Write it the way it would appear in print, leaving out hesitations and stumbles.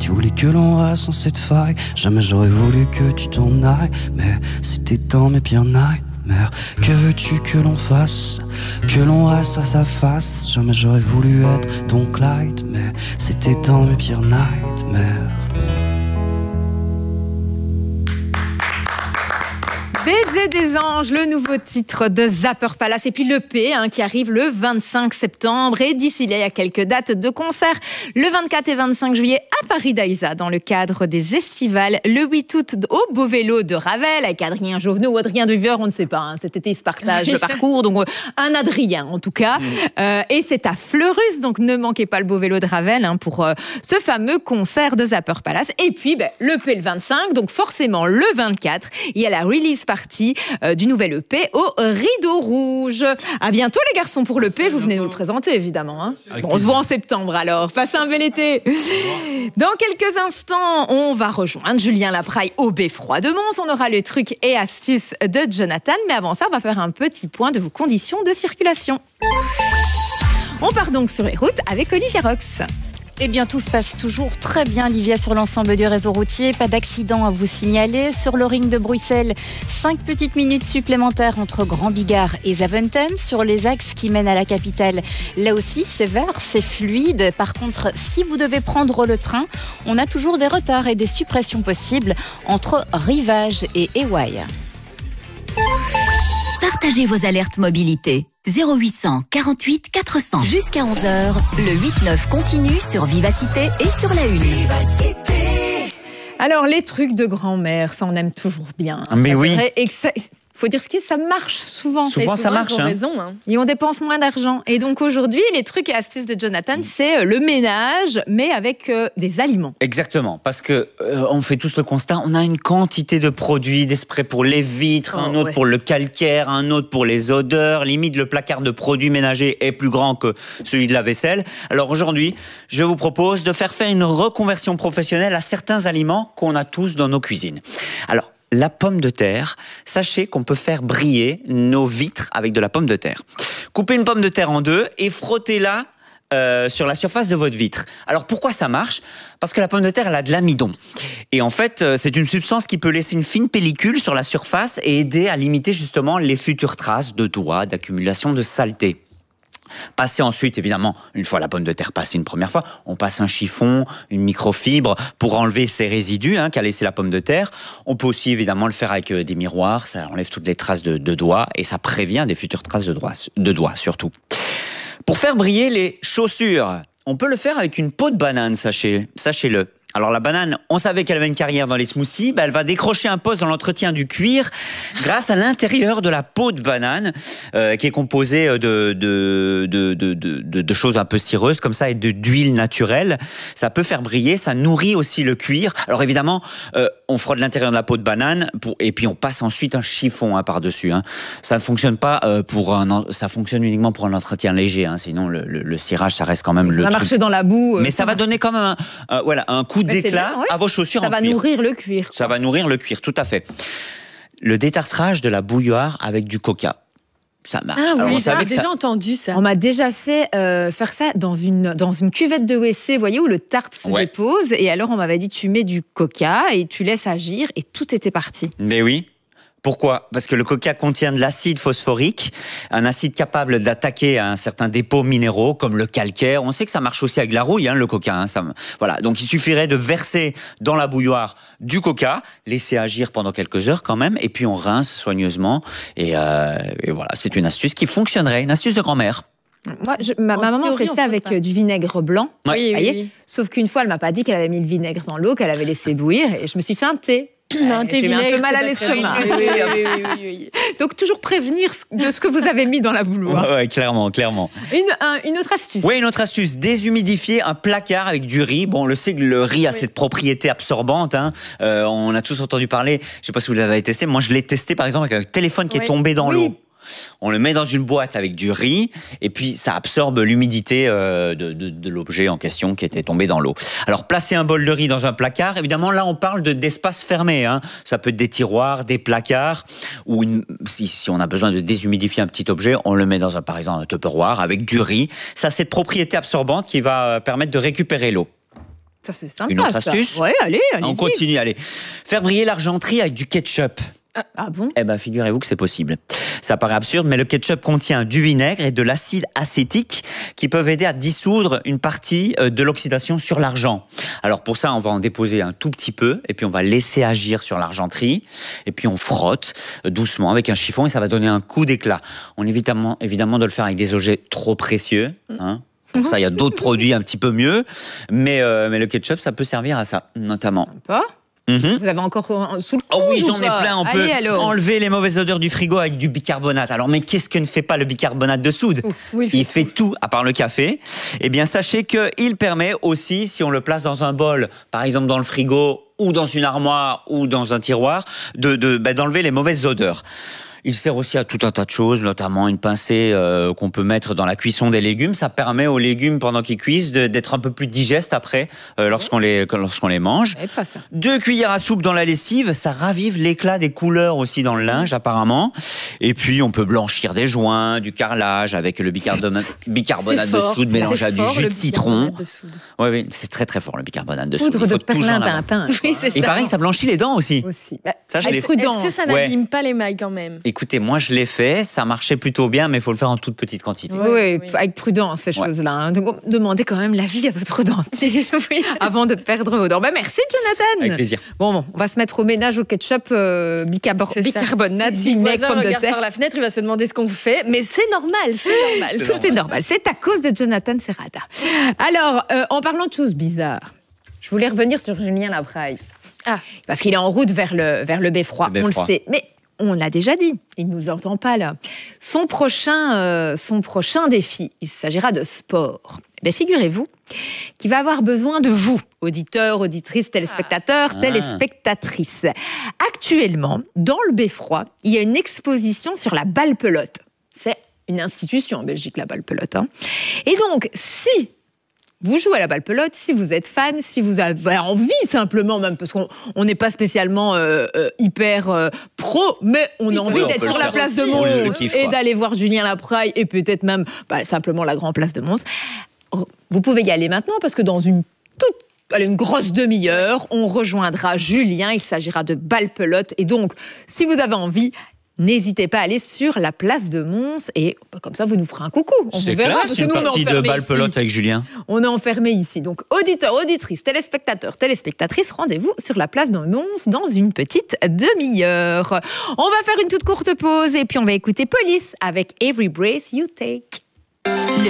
Tu voulais que l'on reste dans cette faille. Jamais j'aurais voulu que tu t'en ailles, mais c'était dans mes pires nightmares. Que veux-tu que l'on fasse? Que l'on reste face à face. Jamais j'aurais voulu être ton Clyde, mais c'était dans mes pires nightmares. Baiser des anges, le nouveau titre de Zapper Palace. Et puis l'EP qui arrive le 25 septembre. Et d'ici là, il y a quelques dates de concert. Le 24 et 25 juillet à Paris Daïsa, dans le cadre des Estivales. Le 8 août au Beau Vélo de Ravel, avec Adrien Jovenot ou Adrien Duveur, on ne sait pas. Cet été, ils se partagent le parcours. Donc un Adrien, en tout cas. Et c'est à Fleurus. Donc ne manquez pas le Beau Vélo de Ravel pour ce fameux concert de Zapper Palace. Et puis, l'EP le 25. Donc forcément, le 24, il y a la release party du nouvel EP au Rideau Rouge. À bientôt les garçons pour l'EP, vous venez nous le présenter évidemment. Bon, on se voit en septembre alors, passez un bel été. Dans quelques instants, on va rejoindre Julien Lapraille au Beffroi de Mons. On aura les trucs et astuces de Jonathan, mais avant ça, on va faire un petit point de vos conditions de circulation. On part donc sur les routes avec Olivia Rox. Eh bien, tout se passe toujours très bien, Livia, sur l'ensemble du réseau routier. Pas d'accident à vous signaler. Sur le ring de Bruxelles, 5 petites minutes supplémentaires entre Grand Bigard et Zaventem. Sur les axes qui mènent à la capitale, là aussi, c'est vert, c'est fluide. Par contre, si vous devez prendre le train, on a toujours des retards et des suppressions possibles entre Rivage et Ewaï. Partagez vos alertes mobilité. 0800 48 400. Jusqu'à 11h, le 8-9 continue sur Vivacité et sur la Une. Alors, les trucs de grand-mère, ça on aime toujours bien. Mais ça, oui. Vrai, et que faut dire ce qui est, ça marche souvent. Souvent, ça marche. Ils ont raison. Et on dépense moins d'argent. Et donc aujourd'hui, les trucs et astuces de Jonathan, c'est le ménage, mais avec des aliments. Exactement, parce que on fait tous le constat, on a une quantité de produits, des sprays pour les vitres, un autre pour le calcaire, un autre pour les odeurs. Limite, le placard de produits ménagers est plus grand que celui de la vaisselle. Alors aujourd'hui, je vous propose de faire une reconversion professionnelle à certains aliments qu'on a tous dans nos cuisines. Alors, la pomme de terre, sachez qu'on peut faire briller nos vitres avec de la pomme de terre. Coupez une pomme de terre en deux et frottez-la sur la surface de votre vitre. Alors pourquoi ça marche? Parce que la pomme de terre, elle a de l'amidon. Et en fait, c'est une substance qui peut laisser une fine pellicule sur la surface et aider à limiter justement les futures traces de doigts, d'accumulation de saleté. Passer ensuite, évidemment, une fois la pomme de terre passée une première fois, on passe un chiffon, une microfibre pour enlever ces résidus qu'a laissé la pomme de terre. On peut aussi évidemment le faire avec des miroirs, ça enlève toutes les traces de doigts et ça prévient des futures traces de doigts surtout. Pour faire briller les chaussures, on peut le faire avec une peau de banane, sachez-le. Alors la banane, on savait qu'elle avait une carrière dans les smoothies, elle va décrocher un poste dans l'entretien du cuir grâce à l'intérieur de la peau de banane qui est composée de choses un peu cireuses comme ça et d'huile naturelle. Ça peut faire briller, ça nourrit aussi le cuir. Alors évidemment, on frotte l'intérieur de la peau de banane et puis on passe ensuite un chiffon par-dessus. Ça ne fonctionne pas ça fonctionne uniquement pour un entretien léger. Sinon le cirage, ça reste quand même le truc. Ça va marcher dans la boue. Mais ça va donner quand même un coup d'éclat à vos chaussures en cuir. Ça va nourrir le cuir. Ça va nourrir le cuir, tout à fait. Le détartrage de la bouilloire avec du coca. Ça marche. Ah oui, j'ai déjà entendu ça. On m'a déjà fait faire ça dans une cuvette de WC, vous voyez, où le tartre se dépose. Et alors, on m'avait dit, tu mets du coca et tu laisses agir et tout était parti. Mais oui. Pourquoi? Parce que le coca contient de l'acide phosphorique, un acide capable d'attaquer un certain dépôt minéraux comme le calcaire. On sait que ça marche aussi avec la rouille, le coca. Voilà. Donc il suffirait de verser dans la bouilloire du coca, laisser agir pendant quelques heures quand même, et puis on rince soigneusement. Et voilà, c'est une astuce qui fonctionnerait, une astuce de grand-mère. Moi, ma maman fait ça avec du vinaigre blanc. Oui. Sauf qu'une fois, elle m'a pas dit qu'elle avait mis le vinaigre dans l'eau, qu'elle avait laissé bouillir, et je me suis fait un thé. Un thé vinaigre, un peu mal à l'estomac. Oui. Donc toujours prévenir de ce que vous avez mis dans la bouilloire. Ouais, clairement. Une autre astuce. Oui, une autre astuce, déshumidifier un placard avec du riz. Bon, on le sait que le riz a cette propriété absorbante. On a tous entendu parler. Je sais pas si vous l'avez testé. Moi, je l'ai testé par exemple avec un téléphone qui est tombé dans l'eau. On le met dans une boîte avec du riz et puis ça absorbe l'humidité de l'objet en question qui était tombé dans l'eau. Alors, placer un bol de riz dans un placard, évidemment, là, on parle d'espace fermé. Ça peut être des tiroirs, des placards, ou si on a besoin de déshumidifier un petit objet, on le met dans par exemple, un Tupperware avec du riz. Ça a cette propriété absorbante qui va permettre de récupérer l'eau. Ça, c'est sympa. Une autre ça. astuce. Ouais, allez. On continue, allez. Faire briller l'argenterie avec du ketchup. Ah bon? Eh bien, figurez-vous que c'est possible. Ça paraît absurde, mais le ketchup contient du vinaigre et de l'acide acétique qui peuvent aider à dissoudre une partie de l'oxydation sur l'argent. Alors pour ça, on va en déposer un tout petit peu et puis on va laisser agir sur l'argenterie et puis on frotte doucement avec un chiffon et ça va donner un coup d'éclat. On évite évidemment de le faire avec des objets trop précieux, hein. Pour ça, il y a d'autres produits un petit peu mieux, mais le ketchup, ça peut servir à ça, notamment. Pas. Mhm. Vous avez encore sous le coude Oh oui, ou j'en ai pas? plein. On peut Allez, alors. enlever les mauvaises odeurs du frigo avec du bicarbonate. Alors, mais qu'est-ce que ne fait pas le bicarbonate de soude? Oui, Il fait tout, à part le café. Eh bien, sachez qu'il permet aussi, si on le place dans un bol, par exemple dans le frigo, ou dans une armoire, ou dans un tiroir, d'enlever les mauvaises odeurs. Il sert aussi à tout un tas de choses, notamment une pincée qu'on peut mettre dans la cuisson des légumes. Ça permet aux légumes, pendant qu'ils cuisent, d'être un peu plus digestes après, lorsqu'on les mange. Eh, pas ça. 2 cuillères à soupe dans la lessive, ça ravive l'éclat des couleurs aussi dans le linge, apparemment. Et puis, on peut blanchir des joints, du carrelage avec le bicarbonate de soude mélangé à du jus de citron. Oui, c'est très très fort le bicarbonate de soude. Poudre Il de faut toujours perlimpinpin. Oui, c'est Et ça. pareil, ça blanchit les dents aussi. Aussi. Ça, je l'ai fait. Est-ce que ça n'abîme pas les mailles quand même? Écoutez, moi je l'ai fait, ça marchait plutôt bien, mais il faut le faire en toute petite quantité. Oui, avec prudence, ces choses-là. Hein. Donc, demandez quand même l'avis à votre dentiste avant de perdre vos dents. Ben, merci, Jonathan. Avec plaisir. Bon, on va se mettre au ménage au ketchup, bicarbonate, Si le vinaigre, voisin pomme de regarde terre. par la fenêtre, il va se demander ce qu'on vous fait, mais c'est normal. Tout est normal. C'est à cause de Jonathan Serrada. Alors, en parlant de choses bizarres, je voulais revenir sur Julien Labraille. Ah. Parce qu'il est en route vers le beffroi. Le On beffroi. le sait. Mais on l'a déjà dit. Il ne nous entend pas là. Son prochain défi, il s'agira de sport. Eh figurez-vous qu'il va avoir besoin de vous, auditeurs, auditrices, téléspectateurs, téléspectatrices. Actuellement, dans le beffroi, il y a une exposition sur la balle-pelote. C'est une institution en Belgique, la balle-pelote. Hein. Et donc, si vous jouez à la balle-pelote, si vous êtes fan, si vous avez envie simplement, même parce qu'on n'est pas spécialement hyper pro, mais on a envie on d'être peut sur le la faire place aussi. de On le Mons kiffe, et quoi. d'aller voir Julien Labraille et peut-être même simplement la grande place de Mons. Vous pouvez y aller maintenant parce que dans une grosse demi-heure, on rejoindra Julien. Il s'agira de balle-pelote. Et donc, si vous avez envie, n'hésitez pas à aller sur la place de Mons et comme ça, vous nous ferez un coucou. On C'est vous verra, classe, parce que une nous, on est partie de enfermés balle-pelote ici. avec Julien. On est enfermés ici. Donc, auditeurs, auditrices, téléspectateurs, téléspectatrices, rendez-vous sur la place de Mons dans une petite demi-heure. On va faire une toute courte pause et puis on va écouter Police avec Every Breath You Take.